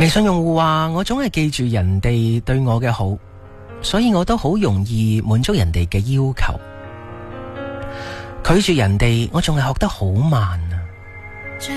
微信用戶話我總係記住人哋對我嘅好，所以我都好容易滿足人哋嘅要求。拒絕人哋，我仲係學得好慢啊。